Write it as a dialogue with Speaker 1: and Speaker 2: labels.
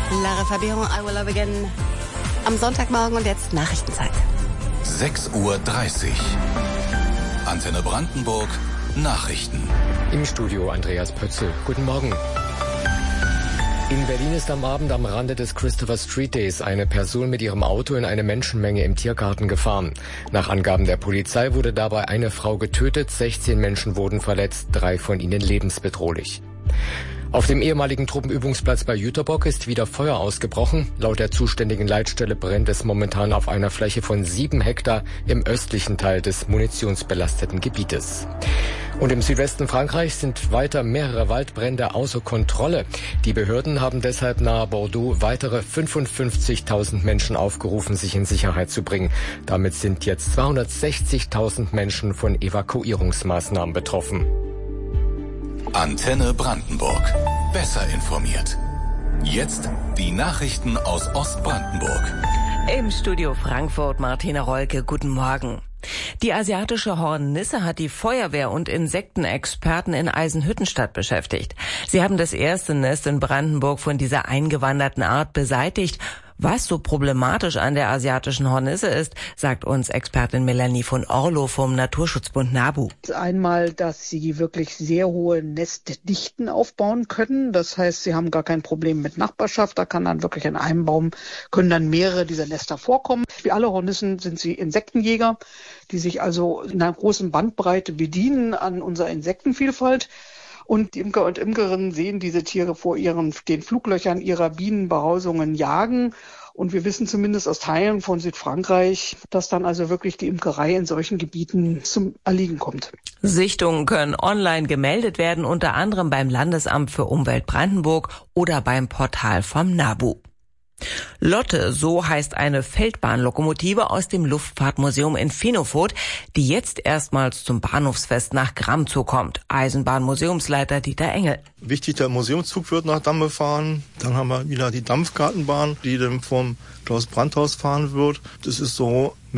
Speaker 1: Lara Fabian, I Will Love Again. Am Sonntagmorgen und jetzt Nachrichtenzeit.
Speaker 2: 6:30 Uhr. Antenne Brandenburg, Nachrichten.
Speaker 3: Im Studio Andreas Pötzl. Guten Morgen. In Berlin ist am Abend am Rande des Christopher Street Days eine Person mit ihrem Auto in eine Menschenmenge im Tiergarten gefahren. Nach Angaben der Polizei wurde dabei eine Frau getötet, 16 Menschen wurden verletzt, 3 von ihnen lebensbedrohlich. Auf dem ehemaligen Truppenübungsplatz bei Jüterbock ist wieder Feuer ausgebrochen. Laut der zuständigen Leitstelle brennt es momentan auf einer Fläche von 7 Hektar im östlichen Teil des munitionsbelasteten Gebietes. Und im Südwesten Frankreichs sind weiter mehrere Waldbrände außer Kontrolle. Die Behörden haben deshalb nahe Bordeaux weitere 55.000 Menschen aufgerufen, sich in Sicherheit zu bringen. Damit sind jetzt 260.000 Menschen von Evakuierungsmaßnahmen betroffen.
Speaker 2: Antenne Brandenburg. Besser informiert. Jetzt die Nachrichten aus Ostbrandenburg.
Speaker 4: Im Studio Frankfurt Martina Rolke, guten Morgen. Die asiatische Hornisse hat die Feuerwehr und Insektenexperten in Eisenhüttenstadt beschäftigt. Sie haben das erste Nest in Brandenburg von dieser eingewanderten Art beseitigt. Was so problematisch an der asiatischen Hornisse ist, sagt uns Expertin Melanie von Orlow vom Naturschutzbund NABU.
Speaker 5: Einmal, dass sie wirklich sehr hohe Nestdichten aufbauen können. Das heißt, sie haben gar kein Problem mit Nachbarschaft. Da kann dann wirklich in einem Baum, können dann mehrere dieser Nester vorkommen. Wie alle Hornissen sind sie Insektenjäger, die sich also in einer großen Bandbreite bedienen an unserer Insektenvielfalt. Und die Imker und Imkerinnen sehen diese Tiere vor den Fluglöchern ihrer Bienenbehausungen jagen. Und wir wissen zumindest aus Teilen von Südfrankreich, dass dann also wirklich die Imkerei in solchen Gebieten zum Erliegen kommt.
Speaker 4: Sichtungen können online gemeldet werden, unter anderem beim Landesamt für Umwelt Brandenburg oder beim Portal vom NABU. Lotte, so heißt eine Feldbahnlokomotive aus dem Luftfahrtmuseum in Finofurt, die jetzt erstmals zum Bahnhofsfest nach Gramzow kommt. Eisenbahnmuseumsleiter Dieter Engel.
Speaker 6: Wichtig, der Museumszug wird nach Damm befahren. Dann haben wir wieder die Dampfgartenbahn, die dann vom Klaus-Brandt-Haus fahren wird. Das ist so